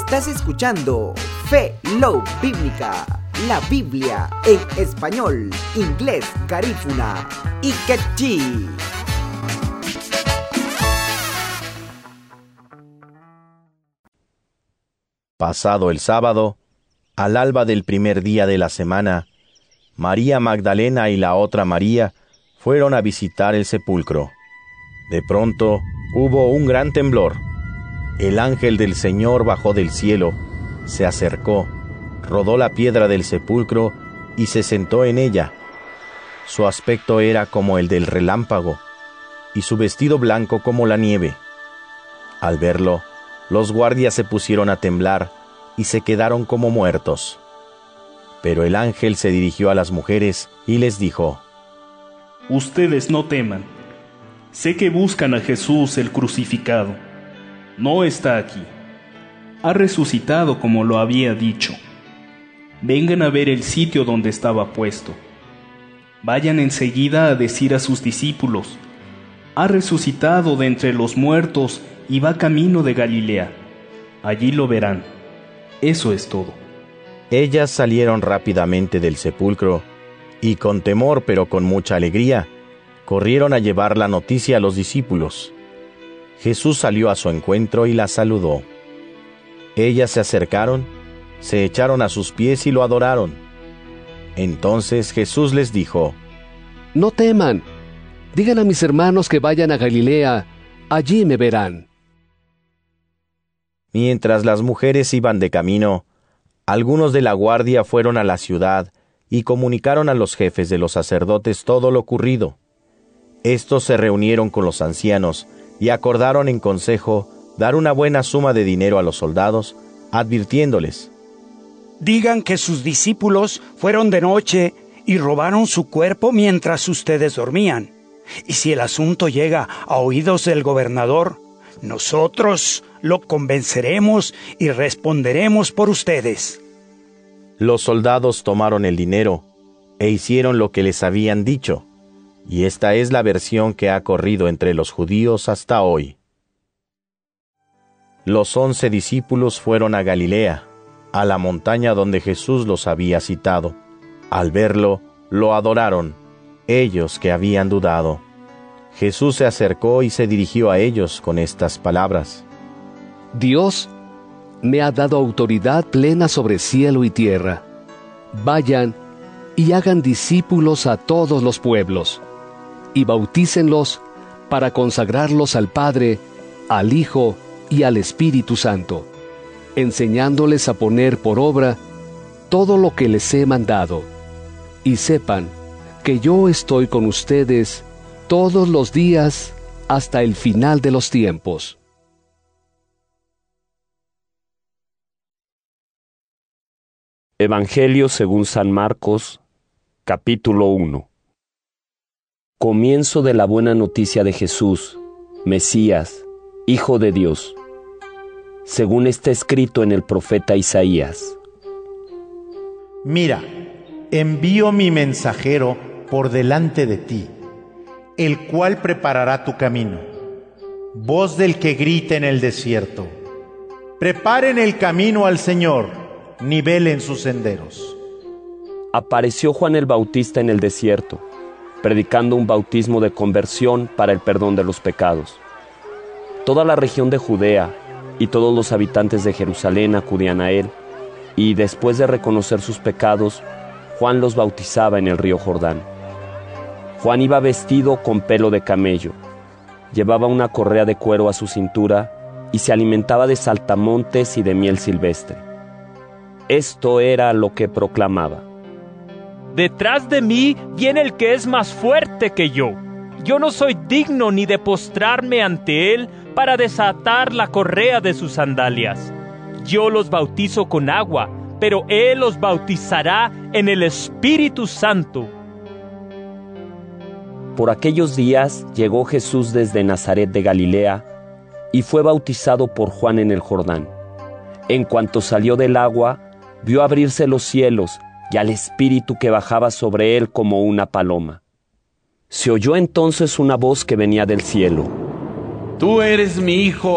Estás escuchando Fe Love Bíblica, la Biblia en español, inglés, garífuna y quechí. Pasado el sábado, al alba del primer día de la semana, María Magdalena y la otra María fueron a visitar el sepulcro. De pronto hubo un gran temblor. El ángel del Señor bajó del cielo, se acercó, rodó la piedra del sepulcro y se sentó en ella. Su aspecto era como el del relámpago, y su vestido blanco como la nieve. Al verlo, los guardias se pusieron a temblar y se quedaron como muertos. Pero el ángel se dirigió a las mujeres y les dijo: Ustedes no teman. Sé que buscan a Jesús el crucificado. No está aquí. Ha resucitado como lo había dicho. Vengan a ver el sitio donde estaba puesto. Vayan enseguida a decir a sus discípulos: ha resucitado de entre los muertos y va camino de Galilea. Allí lo verán. Eso es todo. Ellas salieron rápidamente del sepulcro y con temor pero con mucha alegría corrieron a llevar la noticia a los discípulos. Jesús salió a su encuentro y las saludó. Ellas se acercaron, se echaron a sus pies y lo adoraron. Entonces Jesús les dijo: No teman, digan a mis hermanos que vayan a Galilea, allí me verán. Mientras las mujeres iban de camino, algunos de la guardia fueron a la ciudad y comunicaron a los jefes de los sacerdotes todo lo ocurrido. Estos se reunieron con los ancianos y acordaron en consejo dar una buena suma de dinero a los soldados, advirtiéndoles: digan que sus discípulos fueron de noche y robaron su cuerpo mientras ustedes dormían. Y si el asunto llega a oídos del gobernador, nosotros lo convenceremos y responderemos por ustedes. Los soldados tomaron el dinero e hicieron lo que les habían dicho, y esta es la versión que ha corrido entre los judíos hasta hoy. Los 11 discípulos fueron a Galilea, a la montaña donde Jesús los había citado. Al verlo, lo adoraron, ellos que habían dudado. Jesús se acercó y se dirigió a ellos con estas palabras: Dios me ha dado autoridad plena sobre cielo y tierra. Vayan y hagan discípulos a todos los pueblos, y bautícenlos para consagrarlos al Padre, al Hijo y al Espíritu Santo, enseñándoles a poner por obra todo lo que les he mandado. Y sepan que yo estoy con ustedes todos los días hasta el final de los tiempos. Evangelio según San Marcos, capítulo 1. Comienzo de la buena noticia de Jesús, Mesías, Hijo de Dios, según está escrito en el profeta Isaías. Mira, envío mi mensajero por delante de ti, el cual preparará tu camino. Voz del que grita en el desierto: preparen el camino al Señor, nivelen sus senderos. Apareció Juan el Bautista en el desierto, predicando un bautismo de conversión para el perdón de los pecados. Toda la región de Judea y todos los habitantes de Jerusalén acudían a él, y después de reconocer sus pecados, Juan los bautizaba en el río Jordán. Juan iba vestido con pelo de camello, llevaba una correa de cuero a su cintura y se alimentaba de saltamontes y de miel silvestre. Esto era lo que proclamaba: Detrás de mí viene el que es más fuerte que yo. Yo no soy digno ni de postrarme ante él para desatar la correa de sus sandalias. Yo los bautizo con agua, pero él los bautizará en el Espíritu Santo. Por aquellos días llegó Jesús desde Nazaret de Galilea y fue bautizado por Juan en el Jordán. En cuanto salió del agua, vio abrirse los cielos y al Espíritu que bajaba sobre él como una paloma. Se oyó entonces una voz que venía del cielo: Tú eres mi Hijo